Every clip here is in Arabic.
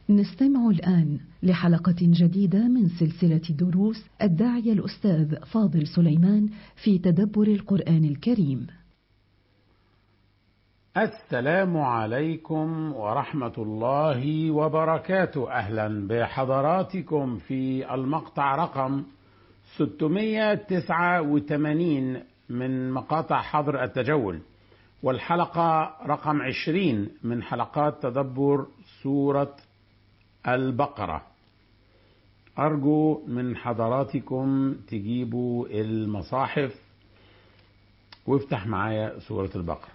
نستمع الآن لحلقة جديدة من سلسلة دروس الداعية الأستاذ فاضل سليمان في تدبر القرآن الكريم. السلام عليكم ورحمة الله وبركاته. أهلا بحضراتكم في المقطع رقم 689 من مقاطع حظر التجول، والحلقة رقم 20 من حلقات تدبر سورة البقرة. أرجو من حضراتكم تجيبوا المصاحف وافتح معايا سورة البقرة.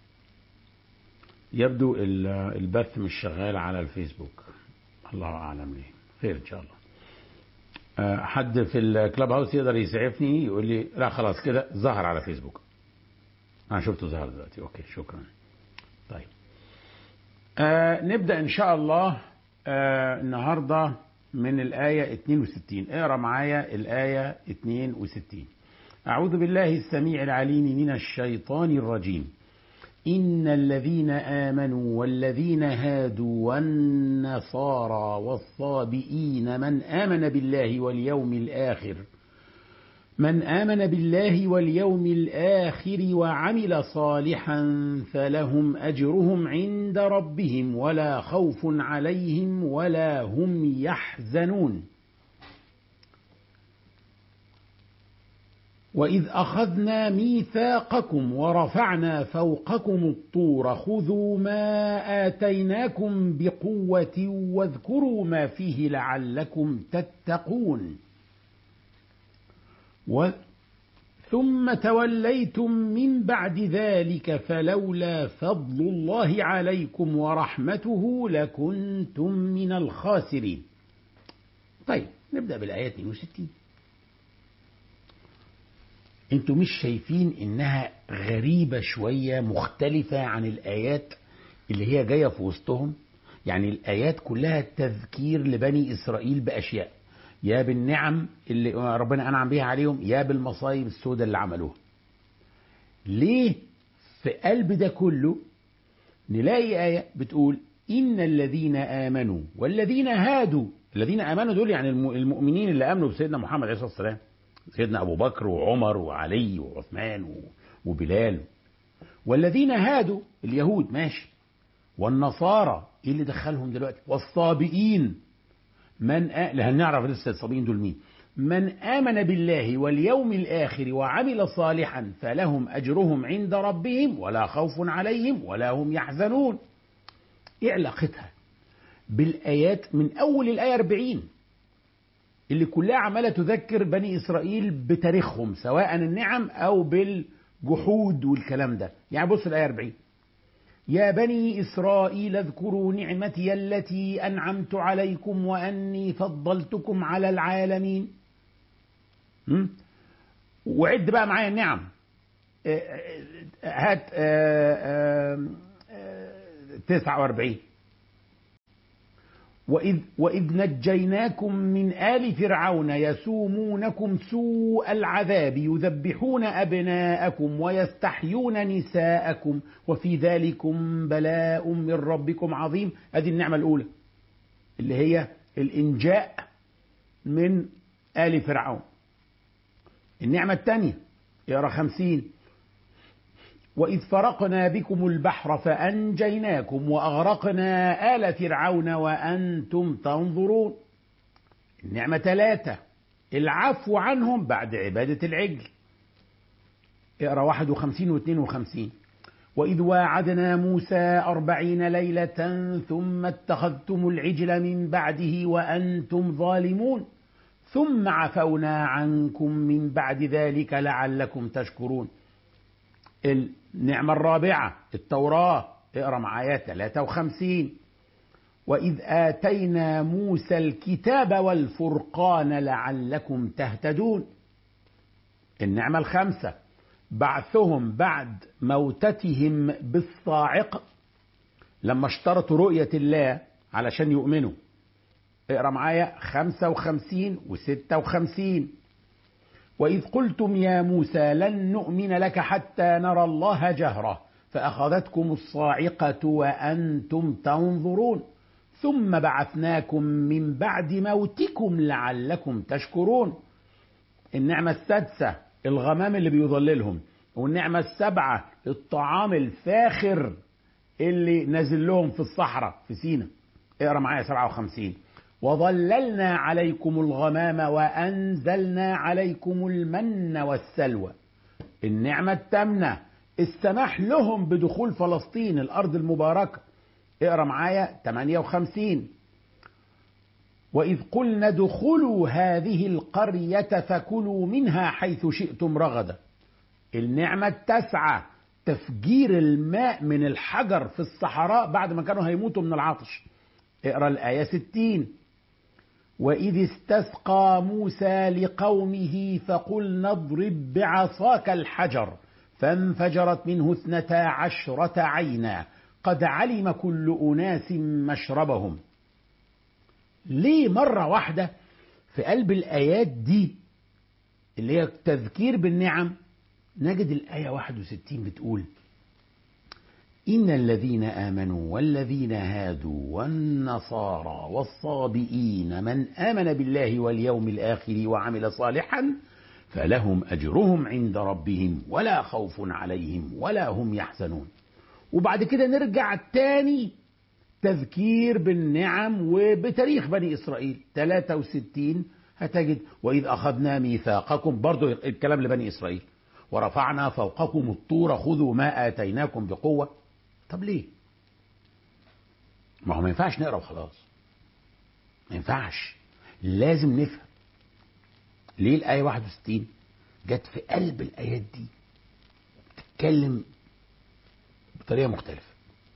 يبدو البث مش شغال على الفيسبوك، الله أعلم ليه. خير إن شاء الله. حد في الكلاب هاوس يقدر يسعفني يقول لي لا خلاص كده ظهر على فيسبوك. أنا شفته ظهر دلوقتي. أوكي شكرا. طيب نبدأ إن شاء الله النهاردة من الآية 62. اقرأ معايا الآية 62. أعوذ بالله السميع العليم من الشيطان الرجيم. إن الذين آمنوا والذين هادوا والنصارى والصابئين من آمن بالله واليوم الآخر وعمل صالحا فلهم أجرهم عند ربهم ولا خوف عليهم ولا هم يحزنون. وإذ أخذنا ميثاقكم ورفعنا فوقكم الطور خذوا ما آتيناكم بقوة واذكروا ما فيه لعلكم تتقون. ثم توليتم من بعد ذلك فلولا فضل الله عليكم ورحمته لكنتم من الخاسرين. طيب نبدأ بالآية 62. انتوا مش شايفين انها غريبة شوية، مختلفة عن الآيات اللي هي جاية في وسطهم؟ يعني الآيات كلها تذكير لبني إسرائيل بأشياء، يا بالنعم اللي ربنا أنعم بها عليهم، يا بالمصايب السوداء اللي عملوها. ليه في قلب ده كله نلاقي آية بتقول إن الذين آمنوا والذين هادوا؟ الذين آمنوا دول يعني المؤمنين اللي آمنوا بسيدنا محمد عليه الصلاة والسلام، سيدنا أبو بكر وعمر وعلي وعثمان وبلال. والذين هادوا اليهود، ماشي. والنصارى إيه اللي دخلهم دلوقتي؟ والصابئين هنعرف لسه الصابئين دول مين. من آمن بالله واليوم الآخر وعمل صالحا فلهم أجرهم عند ربهم ولا خوف عليهم ولا هم يحزنون. إيه علاقتها بالآيات من أول الآية 40 اللي كلها عمالة تذكر بني إسرائيل بتاريخهم، سواء النعم أو بالجحود والكلام ده؟ يعني بص الآية 40. يا بني إسرائيل اذكروا نعمتي التي أنعمت عليكم وأني فضلتكم على العالمين. وعد بقى معايا النعم. هات 49. وإذ نجيناكم من آل فرعون يسومونكم سوء العذاب يذبحون أبناءكم ويستحيون نساءكم وفي ذلكم بلاء من ربكم عظيم. هذه النعمة الأولى اللي هي الإنجاء من آل فرعون. النعمة الثانية اقرأ 50. وإذ فرقنا بكم البحر فأنجيناكم وأغرقنا آل فرعون وأنتم تنظرون. النعمة 3 العفو عنهم بعد عبادة العجل. اقرأ 51 و 52. وإذ واعدنا موسى 40 ليلة ثم اتخذتم العجل من بعده وأنتم ظالمون ثم عفونا عنكم من بعد ذلك لعلكم تشكرون. النعمة الرابعة التوراة، اقرأ معايا 53. وإذ آتينا موسى الكتاب والفرقان لعلكم تهتدون. النعمة الخامسة بعثهم بعد موتتهم بالصاعقة لما اشترطوا رؤية الله علشان يؤمنوا. اقرأ معايا 55 و 56. وإذ قلتم يا موسى لن نؤمن لك حتى نرى الله جهرة فأخذتكم الصاعقة وأنتم تنظرون ثم بعثناكم من بعد موتكم لعلكم تشكرون. النعمة السادسة الغمام اللي بيظللهم، والنعمة السابعة الطعام الفاخر اللي نزل لهم في الصحراء في سيناء. اقرا معايا 57. وظللنا عليكم الغمام وأنزلنا عليكم المن والسلوى. النعمة الثامنة السماح لهم بدخول فلسطين الأرض المباركة. اقرا معايا 58. وإذ قلنا ادخلوا هذه القرية فكلوا منها حيث شئتم رغدا. النعمة التاسعة تفجير الماء من الحجر في الصحراء بعد ما كانوا هيموتوا من العطش. اقرا الآية 60. وإذ استسقى موسى لقومه فقلنا اضرب بعصاك الحجر فانفجرت منه 12 عينا قد علم كل أناس مشربهم. ليه مرة واحدة في قلب الآيات دي اللي هي تذكير بالنعم نجد الآية 61 بتقول إن الذين آمنوا والذين هادوا والنصارى والصابئين من آمن بالله واليوم الآخر وعمل صالحا فلهم أجرهم عند ربهم ولا خوف عليهم ولا هم يحزنون. وبعد كده نرجع تاني تذكير بالنعم وبتاريخ بني إسرائيل 63 هتجد وإذ أخذنا ميثاقكم، برضو الكلام لبني إسرائيل، ورفعنا فوقكم الطور خذوا ما آتيناكم بقوة. طب ليه؟ ما هو ما ينفعش نقرأ وخلاص، ما ينفعش، لازم نفهم ليه الآية 61 جت في قلب الآيات دي تتكلم بطريقة مختلفة.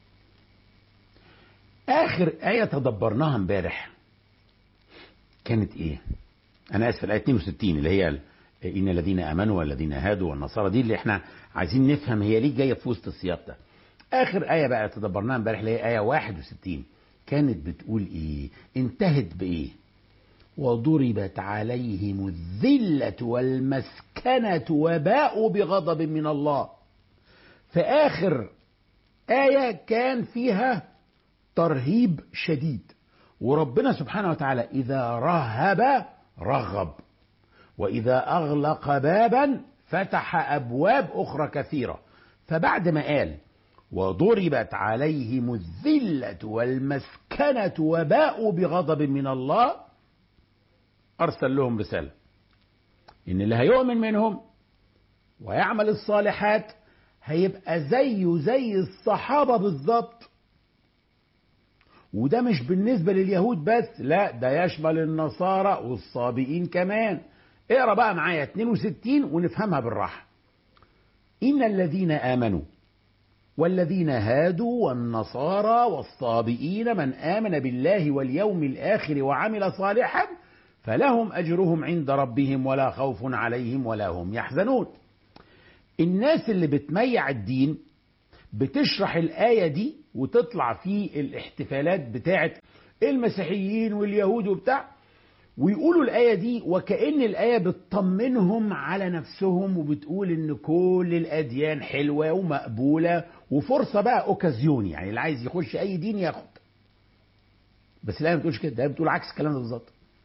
آخر آية تدبرناها امبارح كانت إيه؟ أنا آسف، الآية 62 اللي هي إن الذين آمنوا والذين هادوا والنصارى، دي اللي إحنا عايزين نفهم هي ليه جاية في وسط السياق ده. آخر آية بقى تدبرناها امبارح اللي هي آية 61 كانت بتقول إيه؟ انتهت بإيه؟ وضربت عليهم الذلة والمسكنة وباءوا بغضب من الله. في آخر آية كان فيها ترهيب شديد، وربنا سبحانه وتعالى إذا رهب رغب، وإذا أغلق بابا فتح أبواب أخرى كثيرة. فبعد ما قال وضربت عليهم الذلة والمسكنة وباءوا بغضب من الله أرسل لهم رسالة إن اللي هيؤمن منهم ويعمل الصالحات هيبقى زيه زي الصحابة بالظبط. وده مش بالنسبة لليهود بس، لا ده يشمل النصارى والصابئين كمان. اقرأ بقى معايا 62 ونفهمها بالراحة. إن الذين آمنوا والذين هادوا والنصارى والصابئين من آمن بالله واليوم الآخر وعمل صالحا فلهم أجرهم عند ربهم ولا خوف عليهم ولا هم يحزنون. الناس اللي بتميع الدين بتشرح الآية دي وتطلع في الاحتفالات بتاعت المسيحيين واليهود وبتاع، ويقولوا الآية دي وكأن الآية بتطمنهم على نفسهم وبتقول إن كل الأديان حلوة ومقبولة وفرصة بقى أوكازيون، يعني اللي عايز يخش أي دين ياخد. بس الآية ما بتقولش كده، الآية بتقول عكس الكلام ده بالظبط.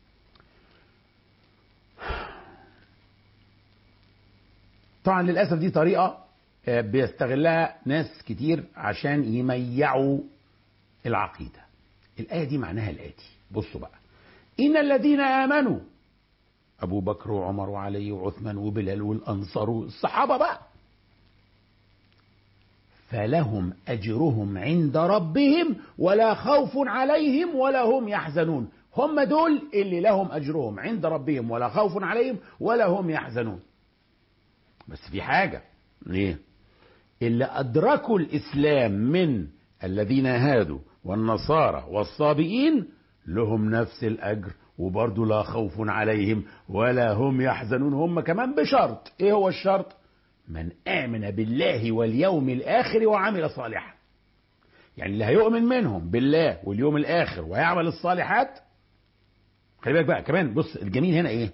طبعا للأسف دي طريقة بيستغلها ناس كتير عشان يميعوا العقيدة. الآية دي معناها الآتي، بصوا بقى. إن الذين آمنوا أبو بكر وعمر وعلي وعثمان وبلال والأنصار والصحابة بقى فلهم أجرهم عند ربهم ولا خوف عليهم ولا هم يحزنون. هم دول اللي لهم أجرهم عند ربهم ولا خوف عليهم ولا هم يحزنون. بس في حاجة، ليه؟ اللي أدركوا الإسلام من الذين هادوا والنصارى والصابئين لهم نفس الأجر وبرضه لا خوف عليهم ولا هم يحزنون. هم كمان بشرط، إيه هو الشرط؟ من آمن بالله واليوم الآخر وعمل صالحا. يعني اللي هيؤمن منهم بالله واليوم الآخر ويعمل الصالحات. خلي بالك بقى كمان، بص الجميل هنا إيه؟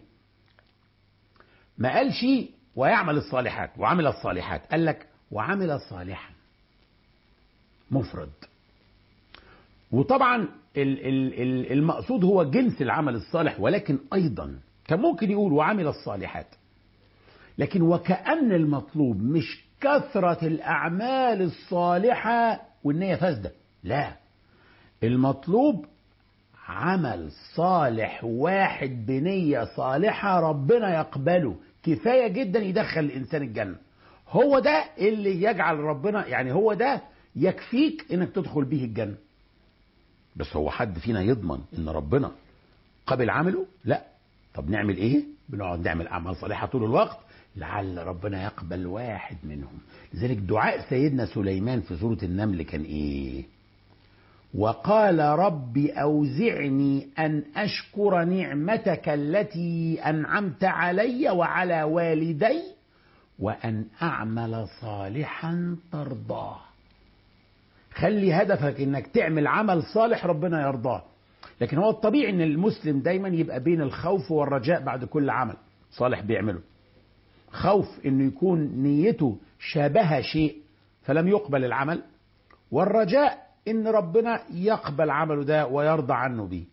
ما قالش ويعمل الصالحات وعمل الصالحات، قال لك وعمل صالحا مفرد. وطبعا المقصود هو جنس العمل الصالح، ولكن أيضا كان ممكن يقول وعمل الصالحات، لكن وكأن المطلوب مش كثرة الأعمال الصالحة والنية فاسدة، لا، المطلوب عمل صالح واحد بنية صالحة ربنا يقبله، كفاية جدا يدخل الإنسان الجنة. هو ده اللي يجعل ربنا، يعني هو ده يكفيك انك تدخل به الجنة. بس هو حد فينا يضمن ان ربنا قبل عمله؟ لا. طب نعمل ايه؟ بنقعد نعمل اعمال صالحة طول الوقت لعل ربنا يقبل واحد منهم. لذلك دعاء سيدنا سليمان في سورة النمل كان ايه؟ وقال رب أوزعني أن أشكر نعمتك التي أنعمت علي وعلى والدي وأن أعمل صالحا ترضاه. خلي هدفك إنك تعمل عمل صالح ربنا يرضاه. لكن هو الطبيعي إن المسلم دايما يبقى بين الخوف والرجاء بعد كل عمل صالح بيعمله. خوف إنه يكون نيته شابه شيء فلم يقبل العمل، والرجاء إن ربنا يقبل عمله ده ويرضى عنه بيه.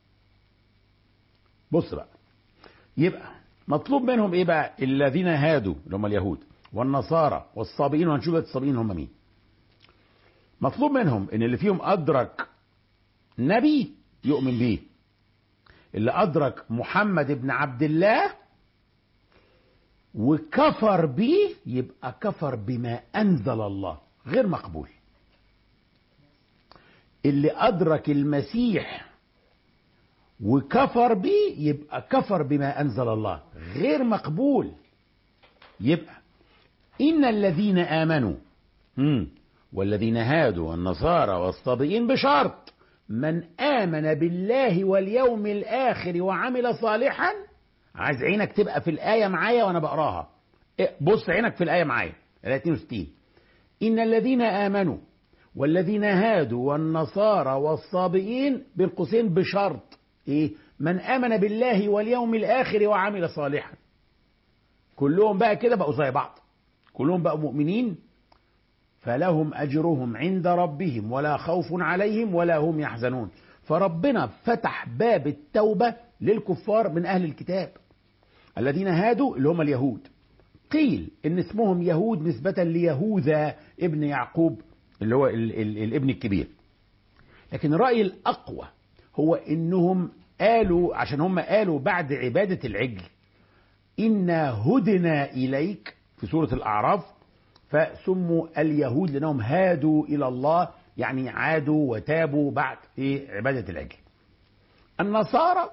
بص بقى، يبقى مطلوب منهم ايه بقى؟ الذين هادوا اللي هم اليهود والنصارى والصابئين، وهنشوف الصابئين هم مين. مطلوب منهم ان اللي فيهم ادرك نبي يؤمن بيه، اللي ادرك محمد ابن عبد الله وكفر بيه يبقى كفر بما انزل الله، غير مقبول. اللي ادرك المسيح وكفر بيه يبقى كفر بما أنزل الله، غير مقبول. يبقى إن الذين آمنوا والذين هادوا والنصارى والصابئين بشرط من آمن بالله واليوم الآخر وعمل صالحا. عايز عينك تبقى في الآية معايا وأنا بقراها. بص عينك في الآية معايا، الآية 62. إن الذين آمنوا والذين هادوا والنصارى والصابئين بين قوسين بشرط ايه؟ من آمن بالله واليوم الآخر وعمل صالحا. كلهم بقى كده بقوا زي بعض، كلهم بقوا مؤمنين، فلهم أجرهم عند ربهم ولا خوف عليهم ولا هم يحزنون. فربنا فتح باب التوبة للكفار من أهل الكتاب. الذين هادوا اللي هم اليهود، قيل إن اسمهم يهود نسبة ليهوذا ابن يعقوب اللي هو الابن الكبير، لكن الرأي الأقوى هو إنهم قالوا، عشان هم قالوا بعد عبادة العجل إنا هدنا إليك في سورة الأعراف، فسموا اليهود لأنهم هادوا إلى الله، يعني عادوا وتابوا بعد عبادة العجل. النصارى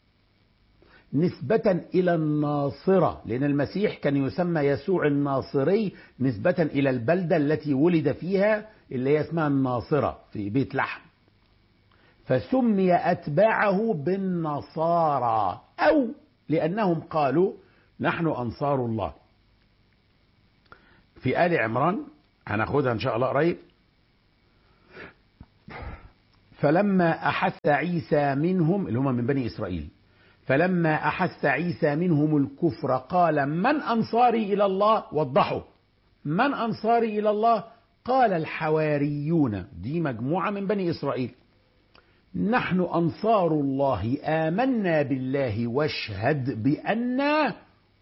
نسبة إلى الناصرة، لأن المسيح كان يسمى يسوع الناصري نسبة إلى البلدة التي ولد فيها اللي هي اسمها الناصرة في بيت لحم، فسمي أتباعه بالنصارى، أو لأنهم قالوا نحن أنصار الله. في آل عمران هناخدها إن شاء الله قريب. فلما أحس عيسى منهم اللي هم من بني إسرائيل، فلما أحس عيسى منهم الكفر قال من أنصاري إلى الله؟ وضحوا من أنصاري إلى الله؟ قال الحواريون، دي مجموعة من بني إسرائيل، نحن أنصار الله آمنا بالله واشهد بأننا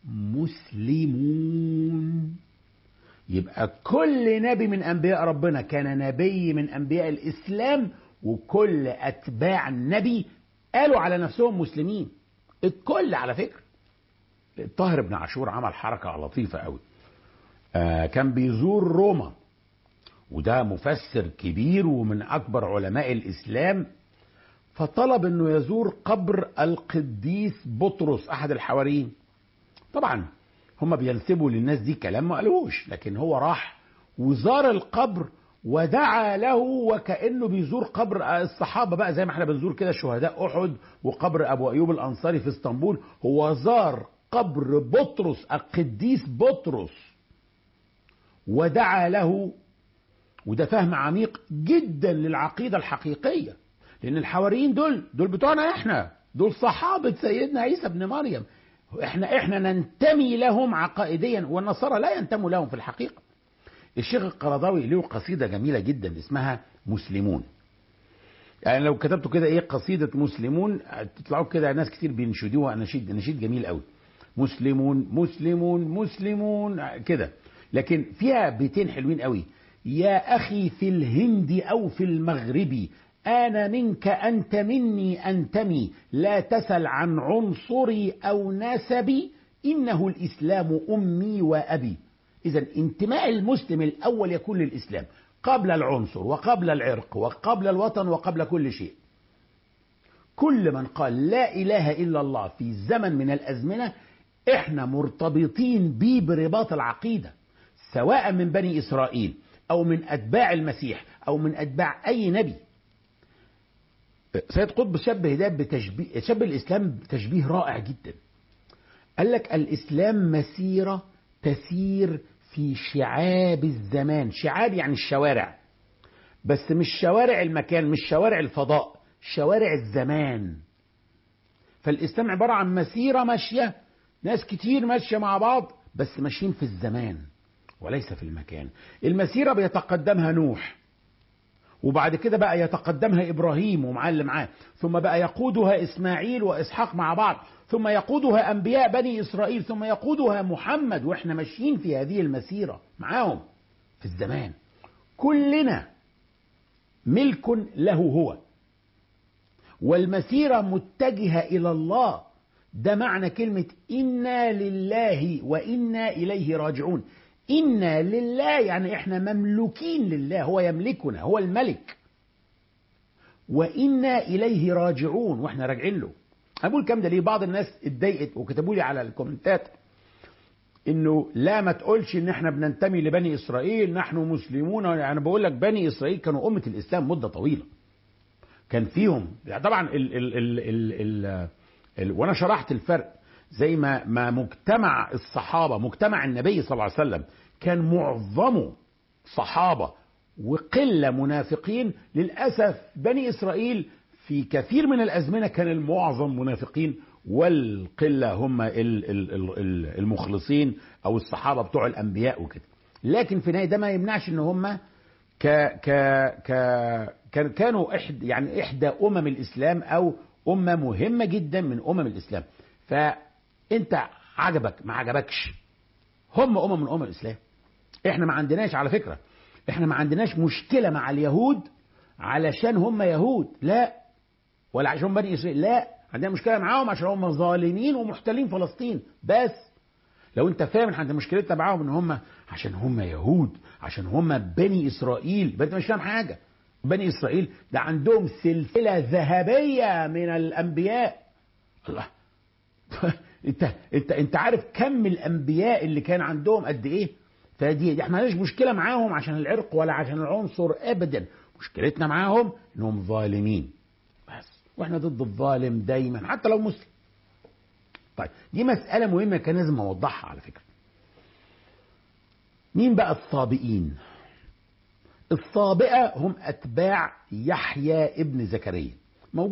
مسلمون. يبقى كل نبي من أنبياء ربنا كان نبي من أنبياء الإسلام، وكل أتباع النبي قالوا على نفسهم مسلمين. الكل على فكرة. الطاهر بن عاشور عمل حركة لطيفة قوي. كان بيزور روما، وده مفسر كبير ومن أكبر علماء الإسلام، فطلب أنه يزور قبر القديس بطرس أحد الحواريين. طبعا هم بينسبوا للناس دي كلام ما قالوش، لكن هو راح وزار القبر ودعا له وكأنه بيزور قبر الصحابة بقى، زي ما احنا بنزور كده شهداء أحد وقبر أبو أيوب الأنصاري في اسطنبول. هو زار قبر بطرس القديس بطرس ودعا له، وده فهم عميق جدا للعقيدة الحقيقية، لأن الحواريين دول بتوعنا احنا، دول صحابة سيدنا عيسى ابن مريم، احنا ننتمي لهم عقائديا، والنصارى لا ينتموا لهم في الحقيقة. الشيخ القرضاوي له قصيدة جميلة جدا اسمها مسلمون. يعني لو كتبتوا كده ايه قصيدة مسلمون تطلعوا كده ناس كتير بينشدوها، نشيد جميل قوي. مسلمون مسلمون مسلمون كده. لكن فيها بيتين حلوين قوي. يا أخي في الهند أو في المغرب، أنا منك أنت مني أنتمي، لا تسل عن عنصري أو نسبي، إنه الإسلام أمي وأبي. إذا انتماء المسلم الأول يكون للإسلام قبل العنصر وقبل العرق وقبل الوطن وقبل كل شيء. كل من قال لا إله إلا الله في زمن من الأزمنة إحنا مرتبطين بيه برباط العقيدة، سواء من بني إسرائيل أو من أتباع المسيح أو من أتباع أي نبي. سيد قطب شبه ده بتشبيه، شبه الإسلام بتشبيه رائع جدا. قال لك الإسلام مسيرة تسير في شعاب الزمان. شعاب يعني الشوارع، بس مش شوارع المكان، مش شوارع الفضاء، شوارع الزمان. فالإسلام عبارة عن مسيرة ماشية، ناس كتير ماشية مع بعض بس ماشيين في الزمان وليس في المكان. المسيرة بيتقدمها نوح، وبعد كده بقى يتقدمها إبراهيم ومعاه اللي معاه، ثم بقى يقودها إسماعيل وإسحاق مع بعض، ثم يقودها أنبياء بني إسرائيل، ثم يقودها محمد، وإحنا ماشيين في هذه المسيرة معاهم في الزمان. كلنا ملك له هو، والمسيرة متجهة إلى الله. ده معنى كلمة إنا لله وإنا إليه راجعون. إنا لله يعني إحنا مملوكين لله، هو يملكنا، هو الملك. وإنا إليه راجعون، وإحنا راجعين له. أنا بقول الكلام ده ليه؟ بعض الناس اتضايقت وكتبوا لي على الكومنتات إنه لا ما تقولش إن إحنا بننتمي لبني إسرائيل، نحن مسلمون. أنا بقول لك بني إسرائيل كانوا أمة الإسلام مدة طويلة، كان فيهم يعني طبعا وانا شرحت الفرق. زي ما مجتمع الصحابة، مجتمع النبي صلى الله عليه وسلم كان معظمه صحابة وقلة منافقين. للأسف بني إسرائيل في كثير من الأزمنة كان المعظم منافقين، والقلة هم المخلصين أو الصحابة بتوع الأنبياء وكده. لكن في النهاية ده ما يمنعش إن هم كانوا إحدى أمم الإسلام أو أمة مهمة جدا من أمم الإسلام. فأنت عجبك ما عجبكش، هم أمم من أمم الإسلام. إحنا ما عندناش، على فكرة إحنا ما عندناش مشكلة مع اليهود علشان هم يهود، لا، ولا عشان بني إسرائيل، لا، عندنا مشكلة معاهم عشان هم ظالمين ومحتلين فلسطين بس. لو انت فاهم ان عند مشكلتنا معاهم ان هم عشان هم يهود، عشان هم بني اسرائيل، يبقى انت مش فاهم حاجه. بني اسرائيل ده عندهم سلسله ذهبيه من الانبياء. الله انت عارف كم الانبياء اللي كان عندهم قد ايه؟ فدي احنا مالناش مشكله معاهم عشان العرق ولا عشان العنصر ابدا. مشكلتنا معاهم انهم ظالمين بس، واحنا ضد الظالم دايما حتى لو مسلم. طيب دي مسألة مهمة كان لازم أوضحها على فكرة. مين بقى الصابئين؟ الصابئة هم أتباع يحيى ابن زكريا.